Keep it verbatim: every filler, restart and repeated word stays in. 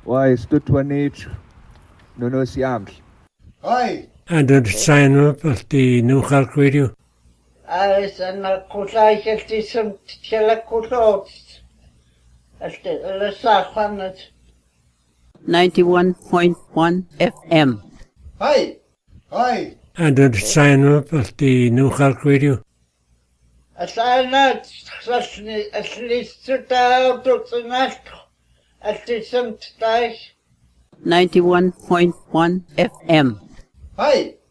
Why, stutwanich, no no siam. Hi. And the sign up of the New Hulk Radio. As an aculaism teleculot. As the Safanet. ninety-one point one F M. Hi. Hi. And the sign up of the New Hulk Radio. As I not at least to the Duxanash. At the ninety-one point one F M. Hi.